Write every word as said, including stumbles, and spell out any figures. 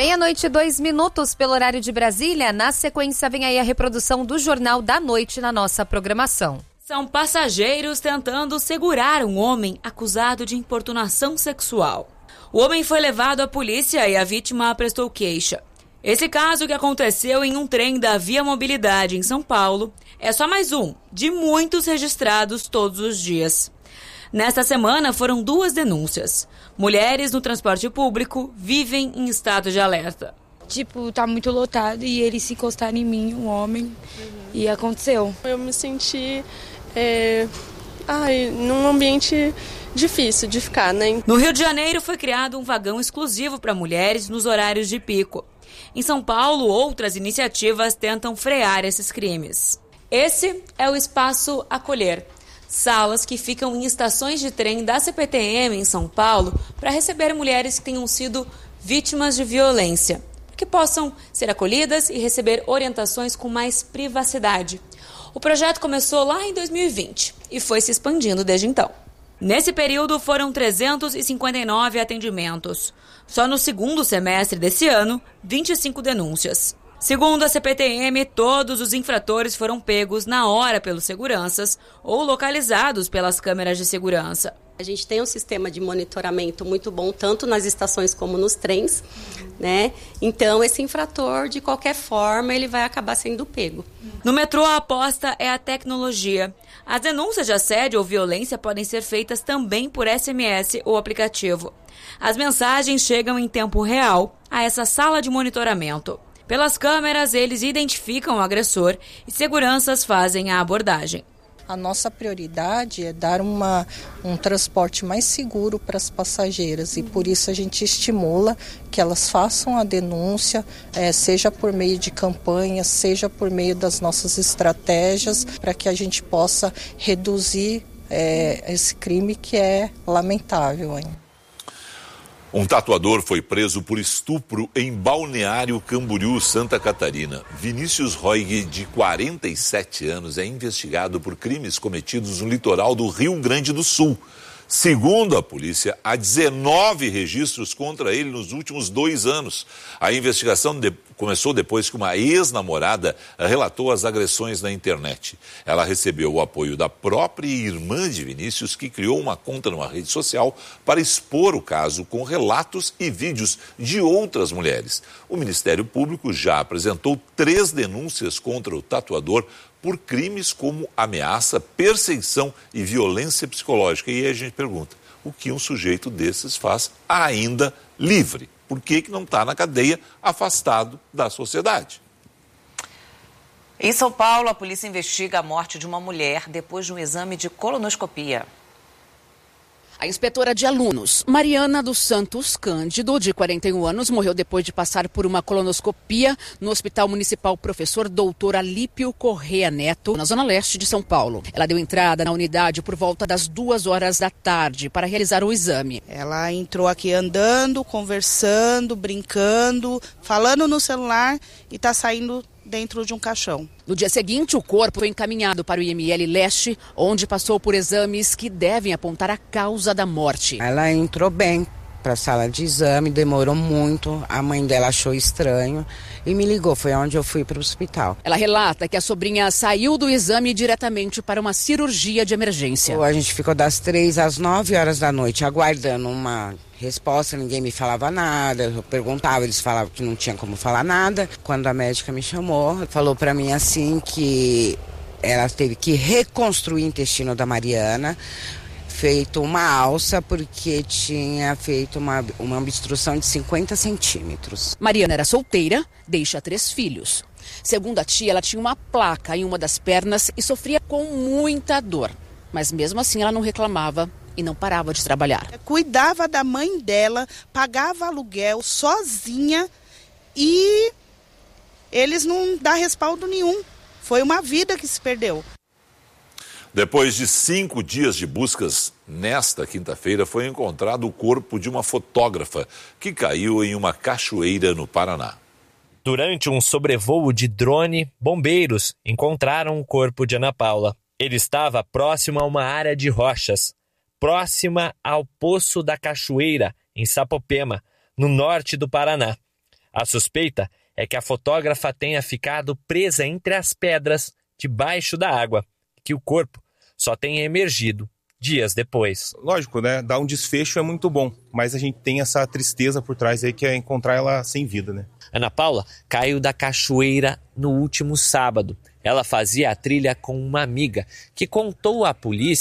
Meia-noite e dois minutos pelo horário de Brasília. Na sequência vem aí a reprodução do Jornal da Noite na nossa programação. São passageiros tentando segurar um homem acusado de importunação sexual. O homem foi levado à polícia e a vítima prestou queixa. Esse caso, que aconteceu em um trem da Via Mobilidade em São Paulo, é só mais um de muitos registrados todos os dias. Nesta semana foram duas denúncias. Mulheres no transporte público vivem em estado de alerta. Tipo, tá muito lotado e eles se encostaram em mim, um homem, uhum. E aconteceu. Eu me senti é, ai, num ambiente difícil de ficar, né? No Rio de Janeiro foi criado um vagão exclusivo para mulheres nos horários de pico. Em São Paulo, outras iniciativas tentam frear esses crimes. Esse é o Espaço Acolher. Salas que ficam em estações de trem da C P T M em São Paulo para receber mulheres que tenham sido vítimas de violência, que possam ser acolhidas e receber orientações com mais privacidade. O projeto começou lá em dois mil e vinte e foi se expandindo desde então. Nesse período foram trezentos e cinquenta e nove atendimentos. Só no segundo semestre desse ano, vinte e cinco denúncias. Segundo a C P T M, todos os infratores foram pegos na hora pelos seguranças ou localizados pelas câmeras de segurança. A gente tem um sistema de monitoramento muito bom, tanto nas estações como nos trens, né? Então, esse infrator, de qualquer forma, ele vai acabar sendo pego. No metrô, a aposta é a tecnologia. As denúncias de assédio ou violência podem ser feitas também por S M S ou aplicativo. As mensagens chegam em tempo real a essa sala de monitoramento. Pelas câmeras, eles identificam o agressor e seguranças fazem a abordagem. A nossa prioridade é dar uma, um transporte mais seguro para as passageiras e por isso a gente estimula que elas façam a denúncia, é, seja por meio de campanhas, seja por meio das nossas estratégias, para que a gente possa reduzir é, esse crime que é lamentável ainda. Um tatuador foi preso por estupro em Balneário Camboriú, Santa Catarina. Vinícius Roig, de quarenta e sete anos, é investigado por crimes cometidos no litoral do Rio Grande do Sul. Segundo a polícia, há dezenove registros contra ele nos últimos dois anos. A investigação de... começou depois que uma ex-namorada relatou as agressões na internet. Ela recebeu o apoio da própria irmã de Vinícius, que criou uma conta numa rede social para expor o caso com relatos e vídeos de outras mulheres. O Ministério Público já apresentou três denúncias contra o tatuador por crimes como ameaça, perseguição e violência psicológica. E aí a gente pergunta, o que um sujeito desses faz ainda livre? Por que que não está na cadeia, afastado da sociedade? Em São Paulo, a polícia investiga a morte de uma mulher depois de um exame de colonoscopia. A inspetora de alunos, Mariana dos Santos Cândido, de quarenta e um anos, morreu depois de passar por uma colonoscopia no Hospital Municipal Professor Doutor Alípio Corrêa Neto, na zona leste de São Paulo. Ela deu entrada na unidade por volta das duas horas da tarde para realizar o exame. Ela entrou aqui andando, conversando, brincando, falando no celular e está saindo dentro de um caixão. No dia seguinte, o corpo foi encaminhado para o I M L Leste, onde passou por exames que devem apontar a causa da morte. Ela entrou bem para a sala de exame, demorou muito, a mãe dela achou estranho e me ligou, foi onde eu fui para o hospital. Ela relata que a sobrinha saiu do exame diretamente para uma cirurgia de emergência. A gente ficou das três às nove horas da noite aguardando uma resposta, ninguém me falava nada, eu perguntava, eles falavam que não tinha como falar nada. Quando a médica me chamou, falou para mim assim que ela teve que reconstruir o intestino da Mariana, feito uma alça porque tinha feito uma, uma obstrução de cinquenta centímetros. Mariana era solteira, deixa três filhos. Segundo a tia, ela tinha uma placa em uma das pernas e sofria com muita dor. Mas mesmo assim ela não reclamava e não parava de trabalhar. Cuidava da mãe dela, pagava aluguel sozinha e eles não dão respaldo nenhum. Foi uma vida que se perdeu. Depois de cinco dias de buscas, nesta quinta-feira foi encontrado o corpo de uma fotógrafa que caiu em uma cachoeira no Paraná. Durante um sobrevoo de drone, bombeiros encontraram o corpo de Ana Paula. Ele estava próximo a uma área de rochas, próxima ao Poço da Cachoeira, em Sapopema, no norte do Paraná. A suspeita é que a fotógrafa tenha ficado presa entre as pedras debaixo da água, que o corpo só tenha emergido dias depois. Lógico, né? Dar um desfecho é muito bom, mas a gente tem essa tristeza por trás aí que é encontrar ela sem vida, né? Ana Paula caiu da cachoeira no último sábado. Ela fazia a trilha com uma amiga que contou à polícia